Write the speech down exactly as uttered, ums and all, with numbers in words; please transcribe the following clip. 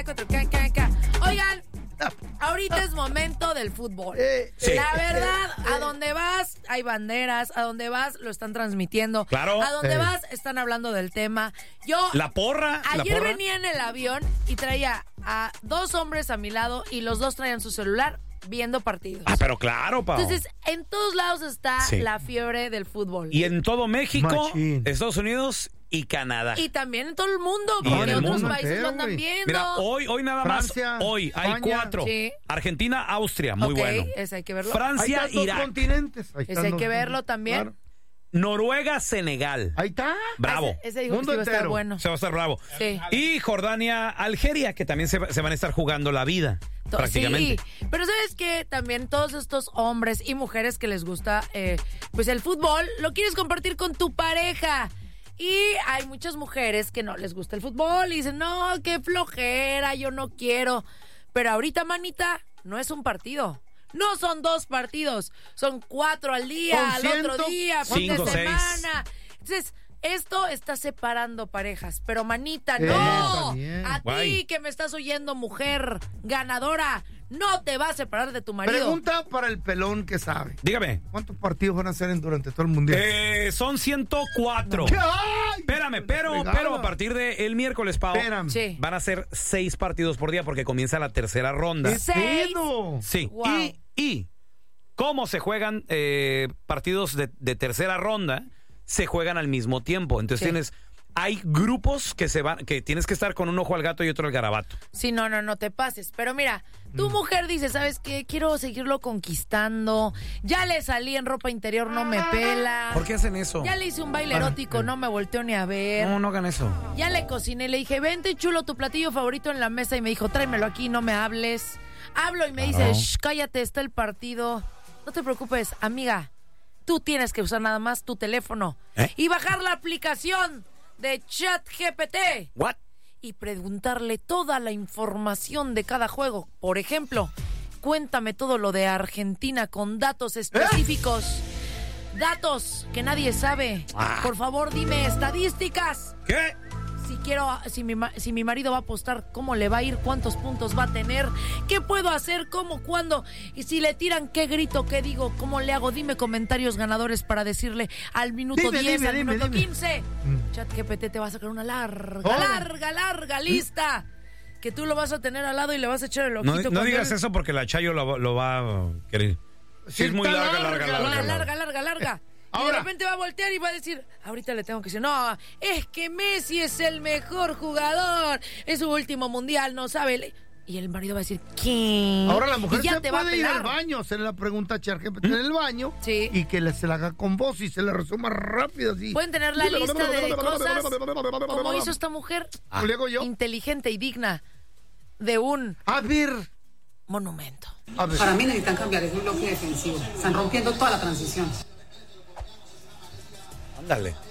cuatro, ca, ca, ca. Oigan, ahorita es momento del fútbol. Sí. La verdad, a donde vas hay banderas, a donde vas lo están transmitiendo. Claro. A donde Eh. vas están hablando del tema. Yo La porra. la ayer porra. venía en el avión y traía a dos hombres a mi lado y los dos traían su celular viendo partidos. Ah, pero claro, Pau. Entonces, en todos lados está Sí. la fiebre del fútbol. Y en todo México, Machín. Estados Unidos y Canadá. Y también en todo el mundo, Y porque en el otros mundo países entero, lo andan güey. viendo. Mira, hoy, hoy nada Francia, más. Hoy hay España. cuatro. Sí. Argentina, Austria, muy Ok, bueno. ese hay que verlo. Ahí Francia, están dos Irak. continentes. Ahí Ese están hay dos que verlo continentes. también. Claro. Noruega, Senegal. Ahí está. Bravo. Ese, ese dijo Mundo que sí iba a estar entero. bueno. Se va a estar bravo. Sí. Y Jordania, Algeria, que también se, se van a estar jugando la vida. To- Prácticamente. Sí, pero ¿sabes qué? También todos estos hombres y mujeres que les gusta eh, pues el fútbol, lo quieres compartir con tu pareja. Y hay muchas mujeres que no les gusta el fútbol y dicen, no, qué flojera, yo no quiero. Pero ahorita, manita, no es un partido. No son dos partidos, son cuatro al día, Son al ciento, otro día, fin cinco, de seis. semana. Entonces, esto está separando parejas, pero manita, Sí, no. también. A ti Guay. que me estás oyendo, mujer ganadora, no te va a separar de tu marido. Pregunta para el pelón que sabe. Dígame. ¿Cuántos partidos van a hacer en- durante todo el mundial? Eh, son ciento cuatro. ¡Ay! Espérame, pero, Fregada. pero a partir del miércoles, Pau, Espérame. Sí. van a ser seis partidos por día porque comienza la tercera ronda. ¿Qué Seis. pedo? Sí. Wow. Y, y cómo se juegan eh, partidos de, de tercera ronda, se juegan al mismo tiempo. Entonces Sí. tienes, hay grupos que se van, que tienes que estar con un ojo al gato y otro al garabato. Sí, no, no, no te pases. Pero mira, Mm. tu mujer dice, ¿sabes qué? Quiero seguirlo conquistando. Ya le salí en ropa interior, no me pela. ¿Por qué hacen eso? Ya le hice un baile erótico, no me volteo ni a ver. No, no hagan eso. Ya le cociné, le dije, vente chulo, tu platillo favorito en la mesa. Y me dijo, tráemelo aquí, no me hables. Hablo y me Claro. dice, shh, cállate, está el partido. No te preocupes, amiga. Tú tienes que usar nada más tu teléfono. ¿Eh? Y bajar la aplicación de ChatGPT. What? Y preguntarle toda la información de cada juego. Por ejemplo, cuéntame todo lo de Argentina con datos específicos. Datos que nadie sabe. Ah. Por favor, dime estadísticas. ¿Qué? Si quiero, si mi, ma- si mi marido va a apostar, ¿cómo le va a ir? ¿Cuántos puntos va a tener? ¿Qué puedo hacer? ¿Cómo? ¿Cuándo? Y si le tiran, ¿qué grito? ¿Qué digo? ¿Cómo le hago? Dime comentarios ganadores para decirle al minuto Dime, diez, dime, al dime, minuto dime. quince. Mm. ChatGPT te va a sacar una larga, Hola. larga, larga lista. Que tú lo vas a tener al lado y le vas a echar el No, ojito. no cuando digas él- eso porque la Chayo lo, lo va a querer. Sí, es muy Está larga, larga, larga, larga. Una larga. larga, larga, larga. Y de Ahora. repente va a voltear y va a decir, ahorita le tengo que decir, no, es que Messi es el mejor jugador, es su último mundial, no sabe. Le- Y el marido va a decir, ¿quién? Ahora la mujer y ya se te va a puede ir pelar. al baño, hacerle la pregunta a ChatGPT en el baño Sí. y que le, se la haga con voz y se le resuma rápido así. Pueden tener la lista de cosas como hizo esta mujer, ¿Cómo le hago yo? inteligente y digna de un A ver, monumento. a ver. Para mí necesitan cambiar ese bloque defensivo. Están rompiendo toda la transición. Ándale.